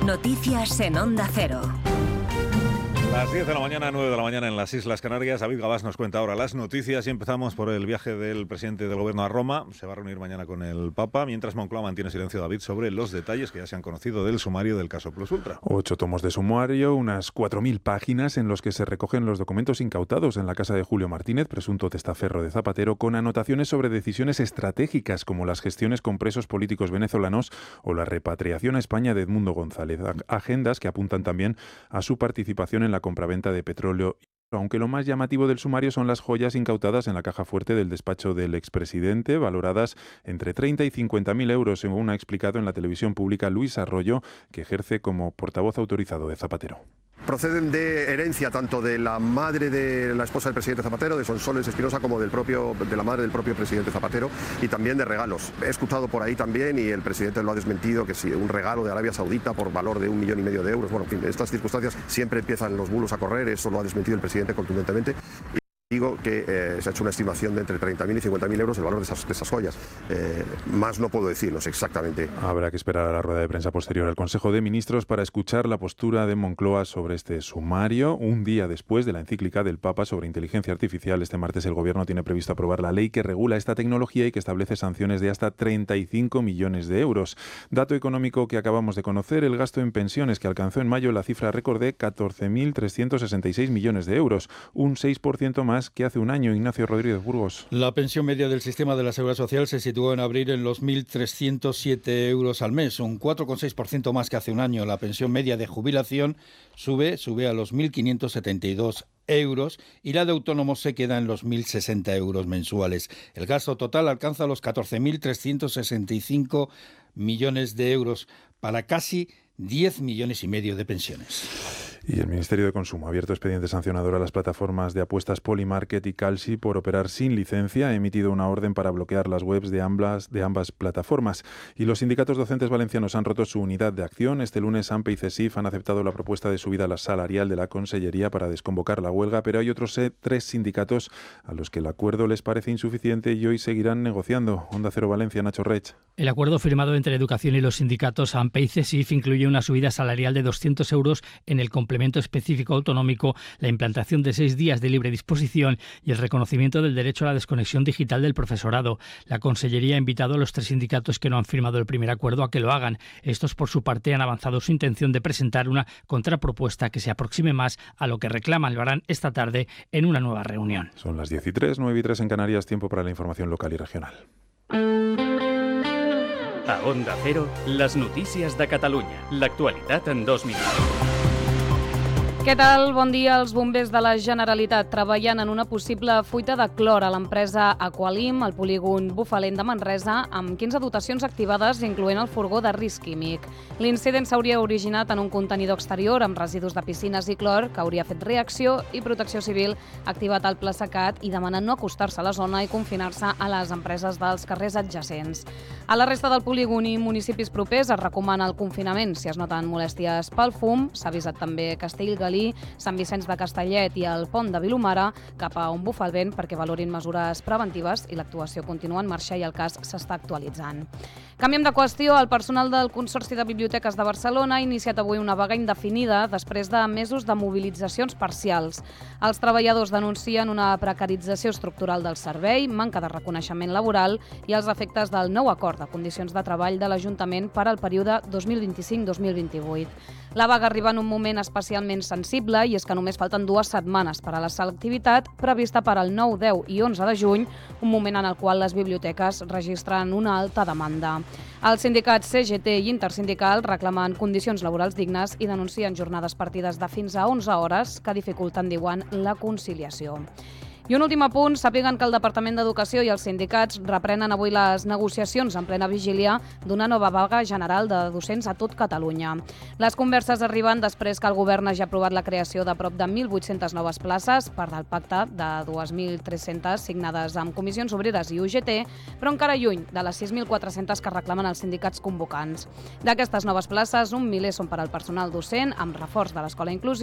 Noticias en Onda Cero. Las 10 de la mañana, 9 de la mañana en las Islas Canarias. David Gabás nos cuenta ahora las noticias y empezamos por el viaje del presidente del Gobierno a Roma. Se va a reunir mañana con el Papa, mientras Moncloa mantiene silencio, David, sobre los detalles que ya se han conocido del sumario del caso Plus Ultra. 8 tomos de sumario, unas 4.000 páginas en los que se recogen los documentos incautados en la casa de Julio Martínez, presunto testaferro de Zapatero, con anotaciones sobre decisiones estratégicas como las gestiones con presos políticos venezolanos o la repatriación a España de Edmundo González. Agendas que apuntan también a su participación en la compraventa de petróleo, aunque lo más llamativo del sumario son las joyas incautadas en la caja fuerte del despacho del expresidente, valoradas entre 30 y 50.000 euros, según ha explicado en la televisión pública Luis Arroyo, que ejerce como portavoz autorizado de Zapatero. Proceden de herencia tanto de la madre de la esposa del presidente Zapatero, de Sonsoles Espinosa, como de la madre del propio presidente Zapatero, y también de regalos. He escuchado por ahí también, y el presidente lo ha desmentido, que si un regalo de Arabia Saudita por valor de 1,5 millones de euros. Bueno, en fin, en estas circunstancias siempre empiezan los bulos a correr, eso lo ha desmentido el presidente contundentemente. Digo que se ha hecho una estimación de entre 30.000 y 50.000 euros el valor de esas joyas. Más no puedo decir, no sé exactamente. Habrá que esperar a la rueda de prensa posterior al Consejo de Ministros para escuchar la postura de Moncloa sobre este sumario. Un día después de la encíclica del Papa sobre inteligencia artificial, este martes el Gobierno tiene previsto aprobar la ley que regula esta tecnología y que establece sanciones de hasta 35 millones de euros. Dato económico que acabamos de conocer: el gasto en pensiones, que alcanzó en mayo la cifra récord de 14.366 millones de euros, un 6% más que hace un año. Ignacio Rodríguez Burgos. La pensión media del sistema de la Seguridad Social se situó en abril en los 1.307 euros al mes, un 4,6% más que hace un año. La pensión media de jubilación sube a los 1.572 euros y la de autónomos se queda en los 1.060 euros mensuales. El gasto total alcanza los 14.365 millones de euros para casi 10 millones y medio de pensiones. Y el Ministerio de Consumo ha abierto expediente sancionador a las plataformas de apuestas Polymarket y Kalshi por operar sin licencia. Ha emitido una orden para bloquear las webs de ambas plataformas. Y los sindicatos docentes valencianos han roto su unidad de acción. Este lunes AMPE y CESIF han aceptado la propuesta de subida salarial de la Consellería para desconvocar la huelga, pero hay otros 3 sindicatos a los que el acuerdo les parece insuficiente y hoy seguirán negociando. Onda Cero Valencia, Nacho Rech. El acuerdo firmado entre Educación y los sindicatos AMPE y CESIF incluye una subida salarial de 200 euros en el complemento específico autonómico, la implantación de 6 días de libre disposición y el reconocimiento del derecho a la desconexión digital del profesorado. La Consellería ha invitado a los 3 sindicatos que no han firmado el primer acuerdo a que lo hagan. Estos, por su parte, han avanzado su intención de presentar una contrapropuesta que se aproxime más a lo que reclaman. Lo harán esta tarde en una nueva reunión. Son las 10:03, 9:03 en Canarias. Tiempo para la información local y regional. A Onda Cero, las notícies de Catalunya. L'actualitat en 2 minuts. Què tal? Bon dia. Els bombers de la Generalitat treballen en una possible fuita de clor a l'empresa Aqualim, al polígon Bufalent de Manresa, amb 15 dotacions activades, incloent el furgó de risc químic. L'incident s'hauria originat en un contenidor exterior amb residus de piscines i clor, que hauria fet reacció, i Protecció Civil ha activat el pla secat i demanat no acostar-se a la zona i confinar-se a les empreses dels carrers adjacents. A la resta del polígon i municipis propers es recomana el confinament si es noten molèsties pel fum. S'ha avisat també Castellgalí, Sant Vicenç de Castellet i el Pont de Vilomara, cap a on bufa el vent, perquè valorin mesures preventives, i l'actuació continua en marxa i el cas s'està actualitzant. Canviem de qüestió. El personal del Consorci de Biblioteques de Barcelona ha iniciat avui una vaga indefinida després de mesos de mobilitzacions parcials. Els treballadors denuncien una precarització estructural del servei, manca de reconeixement laboral i els efectes del nou acord de condicions de treball de l'Ajuntament per al període 2025-2028. La vaga arriba en un moment especialment sensible, i és que només falten 2 setmanes per a la selectivitat prevista per al 9, 10 i 11 de juny, un moment en el qual les biblioteques registren una alta demanda. Els sindicats CGT i Intersindical reclamen condicions laborals dignes i denuncien jornades partides de fins a 11 hores que dificulten, diuen, la conciliació. I un últim apunt, sàpiguen que el Departament d'Educació i els sindicats reprenen avui les negociacions en plena vigília d'una nova vaga general de docents a tot Catalunya. Les converses arriben després que el govern hagi aprovat la creació de prop de 1.800 noves places, part del pacte de 2.300 signades amb comissions obreres i UGT, però encara lluny de les 6.400 que reclamen els sindicats convocants. D'aquestes noves places, un miler són per al personal docent, amb reforç de l'escola inclusiva,